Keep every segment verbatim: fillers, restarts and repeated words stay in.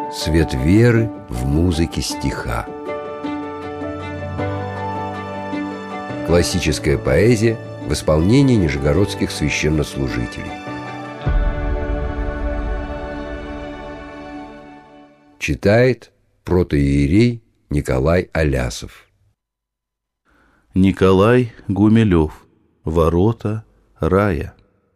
Свет веры в музыке стиха. Классическая поэзия в исполнении нижегородских священнослужителей. Читает протоиерей Николай Алясов. Николай Гумилев. Ворота рая.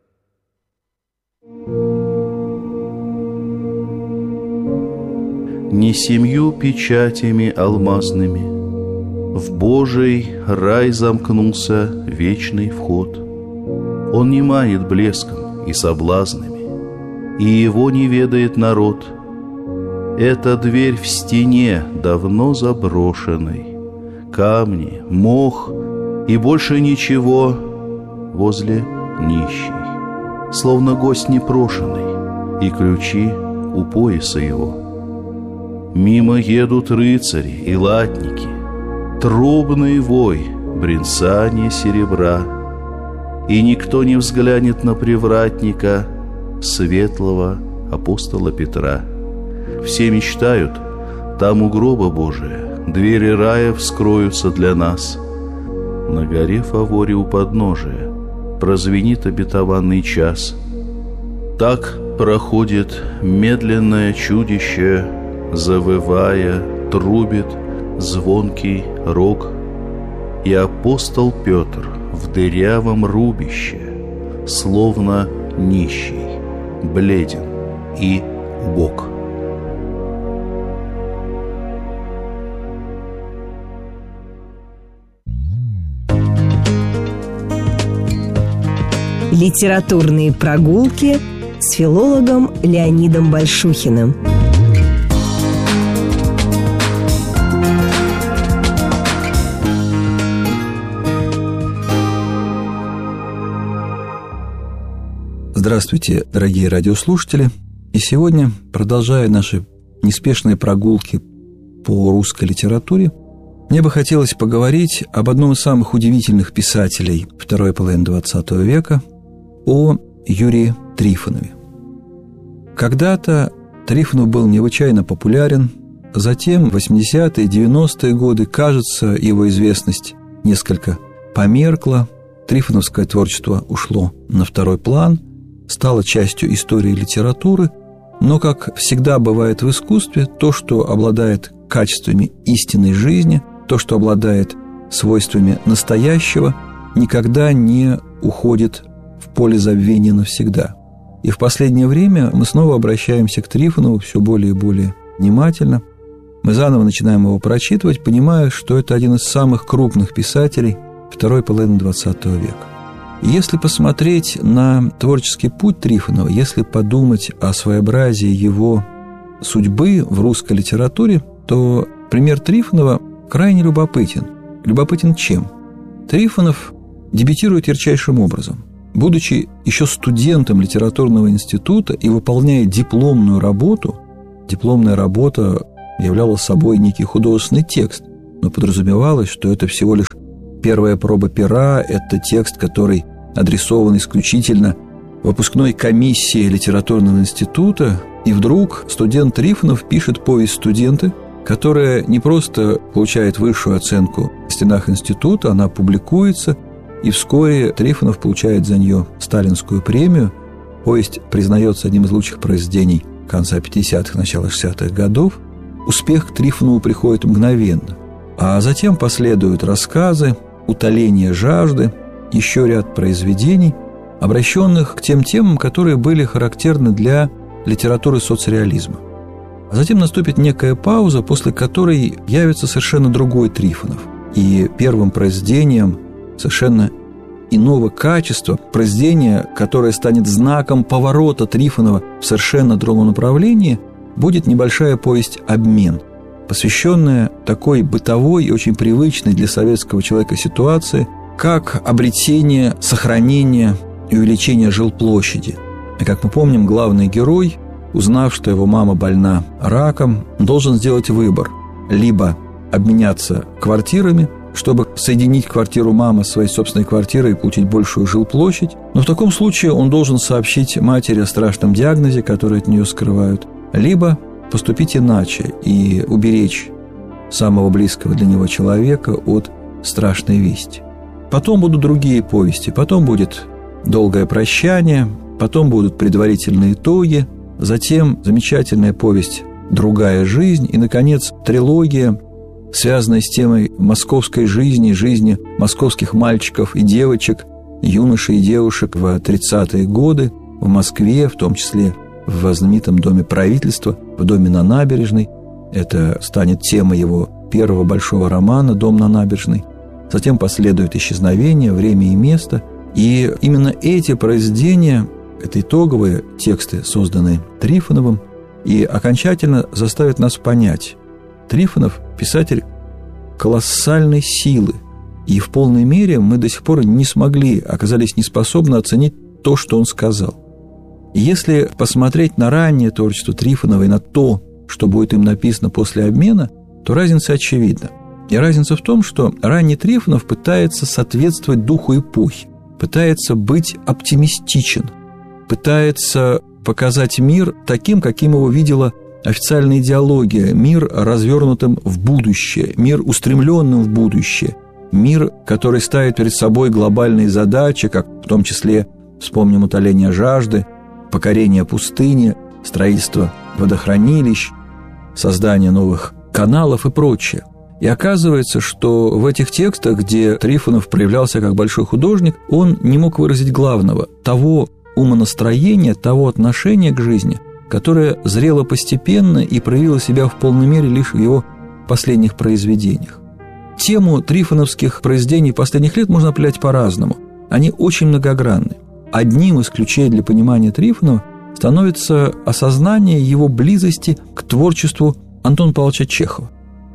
Не семью печатями алмазными в Божий рай замкнулся вечный вход. Он не манит блеском и соблазнами, и его не ведает народ. Эта дверь в стене давно заброшенной, камни, мох и больше ничего возле нищей, словно гость непрошенный, и ключи у пояса его. Мимо едут рыцари и латники, трубный вой, бренцание серебра, и никто не взглянет на привратника, светлого апостола Петра. Все мечтают, там у гроба Божия двери рая вскроются для нас. На горе Фаворе у подножия прозвенит обетованный час. Так проходит медленное чудище, завывая, трубит звонкий рог, и апостол Петр в дырявом рубище, словно нищий, бледен и убог. Литературные прогулки с филологом Леонидом Большухиным. Здравствуйте, дорогие радиослушатели! И сегодня, продолжая наши неспешные прогулки по русской литературе, мне бы хотелось поговорить об одном из самых удивительных писателей второй половины двадцатого века, о Юрии Трифонове. Когда-то Трифонов был необычайно популярен, затем в восьмидесятые, девяностые годы, кажется, его известность несколько померкла, трифоновское творчество ушло на второй план, стало частью истории литературы, но, как всегда бывает в искусстве, то, что обладает качествами истинной жизни, то, что обладает свойствами настоящего, никогда не уходит в поле забвения навсегда. И в последнее время мы снова обращаемся к Трифонову все более и более внимательно. Мы заново начинаем его прочитывать, понимая, что это один из самых крупных писателей второй половины двадцатого века. И если посмотреть на творческий путь Трифонова, если подумать о своеобразии его судьбы в русской литературе, то пример Трифонова крайне любопытен. Любопытен чем? Трифонов дебютирует ярчайшим образом. Будучи еще студентом литературного института и выполняя дипломную работу, дипломная работа являла собой некий художественный текст, но подразумевалось, что это всего лишь первая проба пера, это текст, который адресован исключительно выпускной комиссии литературного института, и вдруг студент Трифонов пишет повесть «Студенты», которая не просто получает высшую оценку в стенах института, она публикуется, и вскоре Трифонов получает за нее сталинскую премию. Повесть признается одним из лучших произведений конца пятидесятых, начала шестидесятых годов. Успех к Трифонову приходит мгновенно. А затем последуют рассказы, утоление жажды, еще ряд произведений, обращенных к тем темам, которые были характерны для литературы соцреализма. А затем наступит некая пауза, после которой явится совершенно другой Трифонов. И первым произведением совершенно иного качества, произведение, которое станет знаком поворота Трифонова в совершенно другом направлении, будет небольшая повесть «Обмен», посвященная такой бытовой и очень привычной для советского человека ситуации, как обретение, сохранение и увеличение жилплощади. И, как мы помним, главный герой, узнав, что его мама больна раком, должен сделать выбор: либо обменяться квартирами, чтобы соединить квартиру мамы с своей собственной квартирой и получить большую жилплощадь. Но в таком случае он должен сообщить матери о страшном диагнозе, который от нее скрывают, либо поступить иначе и уберечь самого близкого для него человека от страшной вести. Потом будут другие повести, потом будет «Долгое прощание», потом будут «Предварительные итоги», затем замечательная повесть «Другая жизнь» и, наконец, трилогия, связанная с темой московской жизни, жизни московских мальчиков и девочек, юношей и девушек в тридцатые годы в Москве, в том числе в знаменитом Доме правительства, в доме на набережной. Это станет темой его первого большого романа «Дом на набережной». Затем последует «Исчезновение», «Время и место». И именно эти произведения, это итоговые тексты, созданные Трифоновым, и окончательно заставят нас понять: Трифонов – писатель колоссальной силы, и в полной мере мы до сих пор не смогли, оказались неспособны оценить то, что он сказал. И если посмотреть на раннее творчество Трифонова и на то, что будет им написано после обмена, то разница очевидна. И разница в том, что ранний Трифонов пытается соответствовать духу эпохи, пытается быть оптимистичен, пытается показать мир таким, каким его видела официальная идеология, мир, развернутым в будущее, мир, устремленным в будущее, мир, который ставит перед собой глобальные задачи, как в том числе, вспомним, утоление жажды, покорение пустыни, строительство водохранилищ, создание новых каналов и прочее. И оказывается, что в этих текстах, где Трифонов проявлялся как большой художник, он не мог выразить главного – того умонастроения, того отношения к жизни, которое зрело постепенно и проявило себя в полной мере лишь в его последних произведениях. Тему трифоновских произведений последних лет можно определять по-разному. Они очень многогранны. Одним из ключей для понимания Трифонова становится осознание его близости к творчеству Антона Павловича Чехова.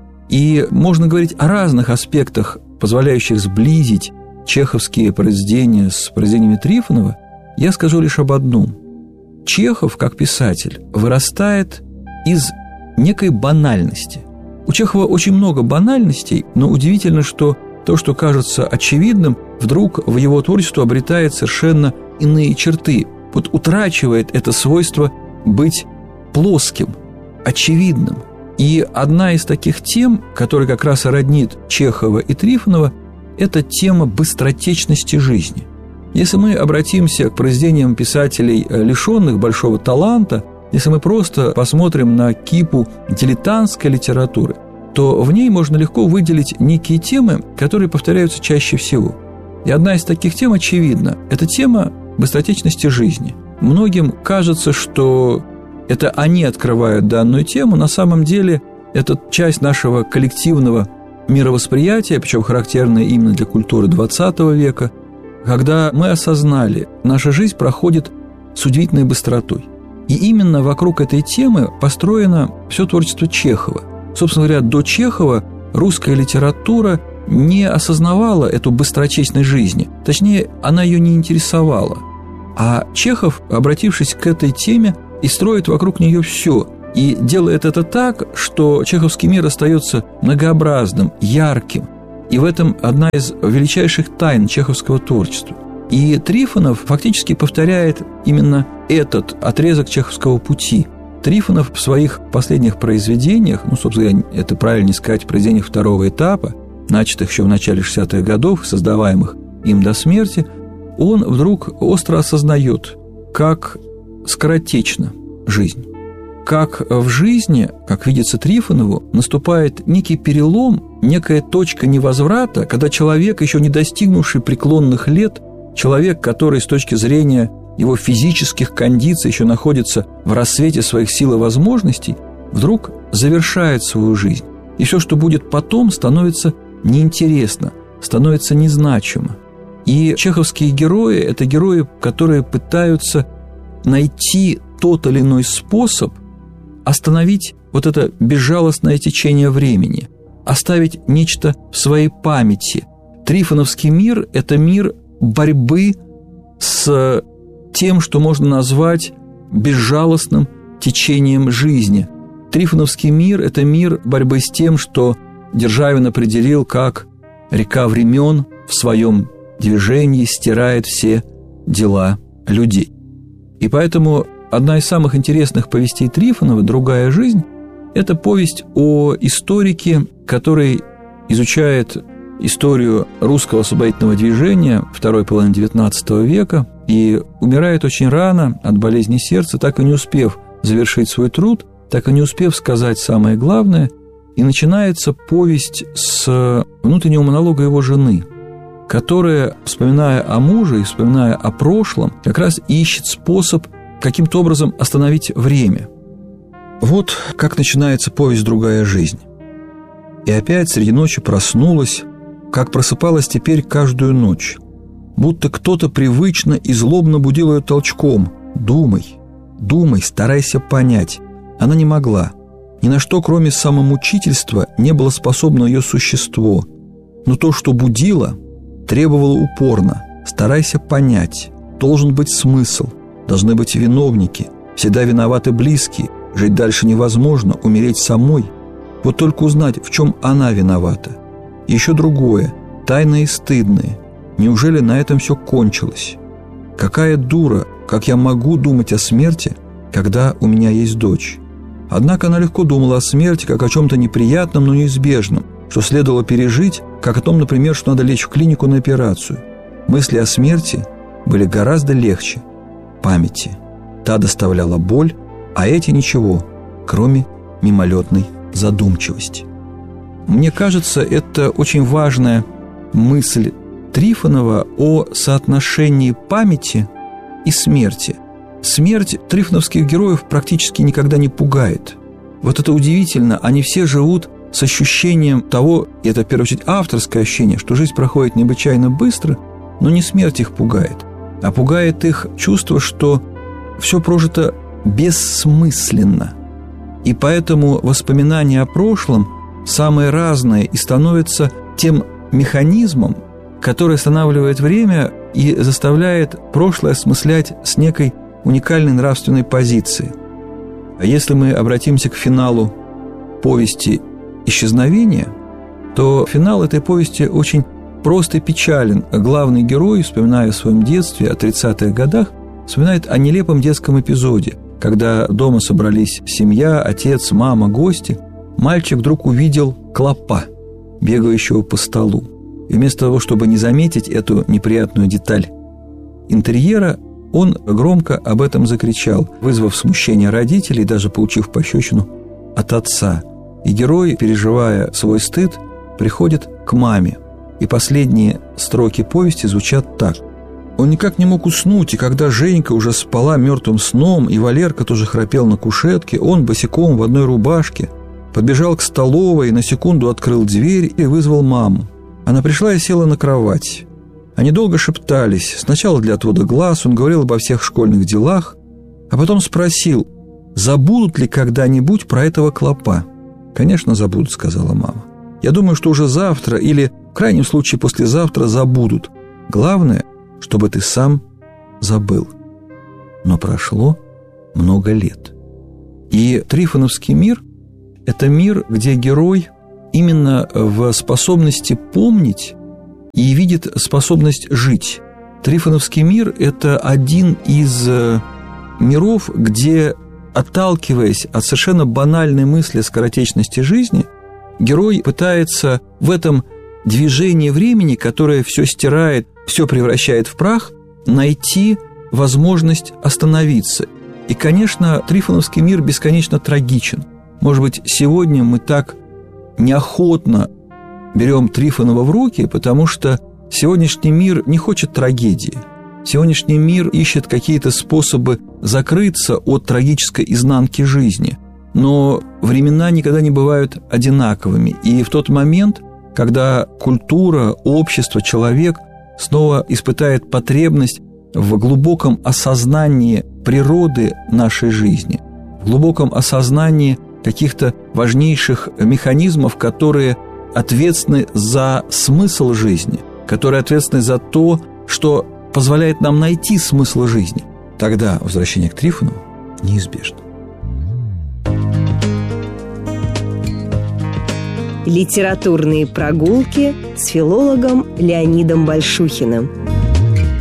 И можно говорить о разных аспектах, позволяющих сблизить чеховские произведения с произведениями Трифонова. Я скажу лишь об одном. Чехов, как писатель, вырастает из некой банальности. У Чехова очень много банальностей, но удивительно, что то, что кажется очевидным, вдруг в его творчестве обретает совершенно иные черты. Вот утрачивает это свойство быть плоским, очевидным. И одна из таких тем, которая как раз и роднит Чехова и Трифонова, это тема быстротечности жизни. Если мы обратимся к произведениям писателей, лишенных большого таланта, если мы просто посмотрим на кипу дилетантской литературы, то в ней можно легко выделить некие темы, которые повторяются чаще всего. И одна из таких тем очевидна – это тема быстротечности жизни. Многим кажется, что это они открывают данную тему. На самом деле это часть нашего коллективного мировосприятия, причем характерная именно для культуры двадцатого века, когда мы осознали, наша жизнь проходит с удивительной быстротой. И именно вокруг этой темы построено все творчество Чехова. Собственно говоря, до Чехова русская литература не осознавала эту быстротечность жизни. Точнее, она ее не интересовала. А Чехов, обратившись к этой теме, и строит вокруг нее все. И делает это так, что чеховский мир остается многообразным, ярким. И в этом одна из величайших тайн чеховского творчества. И Трифонов фактически повторяет именно этот отрезок чеховского пути. Трифонов в своих последних произведениях, ну, собственно, это правильно сказать, произведениях второго этапа, начатых еще в начале шестидесятых годов, создаваемых им до смерти, он вдруг остро осознает, как скоротечна жизнь. Как в жизни, как видится Трифонову, наступает некий перелом, некая точка невозврата, когда человек, еще не достигнувший преклонных лет, человек, который с точки зрения его физических кондиций еще находится в рассвете своих сил и возможностей, вдруг завершает свою жизнь. И все, что будет потом, становится неинтересно, становится незначимо. И чеховские герои – это герои, которые пытаются найти тот или иной способ остановить вот это безжалостное течение времени, оставить нечто в своей памяти. Трифоновский мир – это мир борьбы с тем, что можно назвать безжалостным течением жизни. Трифоновский мир – это мир борьбы с тем, что Державин определил как река времен в своем движении стирает все дела людей. И поэтому одна из самых интересных повестей Трифонова «Другая жизнь» – это повесть о историке, который изучает историю русского освободительного движения второй половины девятнадцатого века и умирает очень рано от болезни сердца, так и не успев завершить свой труд, так и не успев сказать самое главное. И начинается повесть с внутреннего монолога его жены, которая, вспоминая о муже и вспоминая о прошлом, как раз ищет способ каким-то образом остановить время. Вот как начинается повесть «Другая жизнь». И опять среди ночи проснулась, как просыпалась теперь каждую ночь, будто кто-то привычно и злобно будил ее толчком. «Думай, думай, старайся понять». Она не могла. Ни на что, кроме самомучительства, не было способно ее существо. Но то, что будило, требовало упорно. Старайся понять. Должен быть смысл. Должны быть виновники. Всегда виноваты близкие. Жить дальше невозможно, умереть самой. Вот только узнать, в чем она виновата. И еще другое, тайное и стыдное. Неужели на этом все кончилось? Какая дура, как я могу думать о смерти, когда у меня есть дочь? Однако она легко думала о смерти как о чем-то неприятном, но неизбежном, что следовало пережить, как о том, например, что надо лечь в клинику на операцию. Мысли о смерти были гораздо легче памяти. Та доставляла боль, а эти ничего, кроме мимолетной задумчивости. Мне кажется, это очень важная мысль Трифонова о соотношении памяти и смерти. Смерть трифоновских героев практически никогда не пугает. Вот это удивительно, они все живут с ощущением того, и это в первую очередь авторское ощущение, что жизнь проходит необычайно быстро, но не смерть их пугает, а пугает их чувство, что все прожито бессмысленно. И поэтому воспоминания о прошлом самые разные и становятся тем механизмом, который останавливает время и заставляет прошлое осмыслять с некой уникальной нравственной позиции. А если мы обратимся к финалу повести «Исчезновение», то финал этой повести очень прост и печален. Главный герой, вспоминая о своем детстве, о тридцатых годах, вспоминает о нелепом детском эпизоде, когда дома собрались семья, отец, мама, гости. Мальчик вдруг увидел клопа, бегающего по столу. И вместо того, чтобы не заметить эту неприятную деталь интерьера, он громко об этом закричал, вызвав смущение родителей, даже получив пощечину от отца. И герой, переживая свой стыд, приходит к маме. И последние строки повести звучат так. Он никак не мог уснуть, и когда Женька уже спала мертвым сном, и Валерка тоже храпел на кушетке, он босиком в одной рубашке подбежал к столовой, на секунду открыл дверь и вызвал маму. Она пришла и села на кровать. Они долго шептались. Сначала для отвода глаз он говорил обо всех школьных делах, а потом спросил, забудут ли когда-нибудь про этого клопа. «Конечно, забудут», — сказала мама. «Я думаю, что уже завтра или, в крайнем случае, послезавтра забудут. Главное, чтобы ты сам забыл». Но прошло много лет. И трифоновский мир – это мир, где герой именно в способности помнить и видит способность жить. Трифоновский мир – это один из миров, где, отталкиваясь от совершенно банальной мысли о скоротечности жизни, герой пытается в этом движении времени, которое все стирает, все превращает в прах, найти возможность остановиться. И, конечно, трифоновский мир бесконечно трагичен. Может быть, сегодня мы так неохотно берем Трифонова в руки, потому что сегодняшний мир не хочет трагедии. Сегодняшний мир ищет какие-то способы закрыться от трагической изнанки жизни. Но времена никогда не бывают одинаковыми. И в тот момент, когда культура, общество, человек снова испытает потребность в глубоком осознании природы нашей жизни, в глубоком осознании каких-то важнейших механизмов, которые ответственны за смысл жизни, которые ответственны за то, что позволяет нам найти смысл жизни, тогда возвращение к Трифонову неизбежно. Литературные прогулки с филологом Леонидом Большухиным.